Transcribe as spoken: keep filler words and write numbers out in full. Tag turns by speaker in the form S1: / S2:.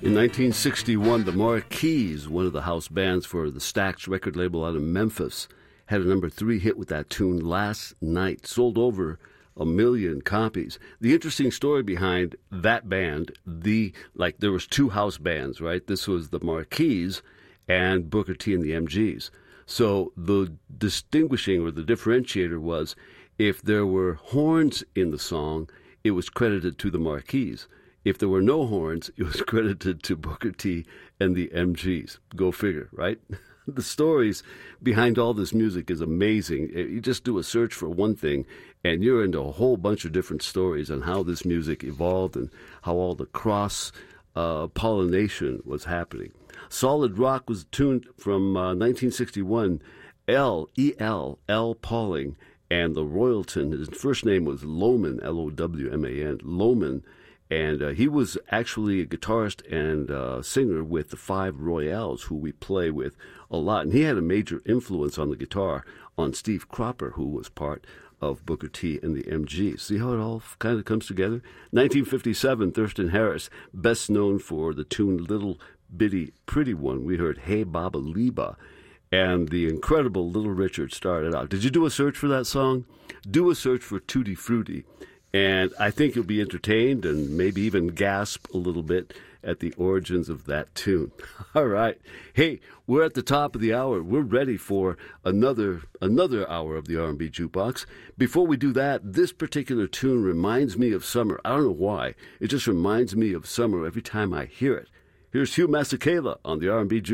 S1: In nineteen sixty-one, the Marquis, one of the house bands for the Stax record label out of Memphis, had a number three hit with that tune, Last Night. Sold over a million copies. The interesting story behind that band, the like there was two house bands, right? This was the Marquis and Booker T and the M Gs. So the distinguishing or the differentiator was if there were horns in the song, it was credited to the Marquis. If there were no horns, it was credited to Booker T and the M Gs. Go figure, right? The stories behind all this music is amazing. You just do a search for one thing, and you're into a whole bunch of different stories on how this music evolved and how all the cross uh, pollination was happening. Solid Rock was tuned from uh, nineteen sixty-one. L E L L Pauling and the Royalton. His first name was Loman, L O W M A N, Loman. And uh, he was actually a guitarist and uh, singer with the Five Royales, who we play with a lot. And he had a major influence on the guitar on Steve Cropper, who was part of Booker T and the M Gs. See how it all kind of comes together? nineteen fifty-seven, Thurston Harris, best known for the tune Little Bitty Pretty One. We heard Hey Baba Liba. And the incredible Little Richard started out. Did you do a search for that song? Do a search for Tutti Frutti. And I think you'll be entertained and maybe even gasp a little bit at the origins of that tune. All right. Hey, we're at the top of the hour. We're ready for another another hour of the R and B Jukebox. Before we do that, this particular tune reminds me of summer. I don't know why. It just reminds me of summer every time I hear it. Here's Hugh Masekela on the R and B Jukebox.